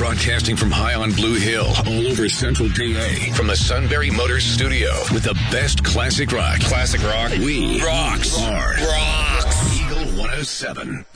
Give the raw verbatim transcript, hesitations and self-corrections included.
Broadcasting from high on Blue Hill, all over Central D A. From the Sunbury Motors Studio, with the best classic rock. Classic rock. We rocks. Are rocks. Eagle one oh seven.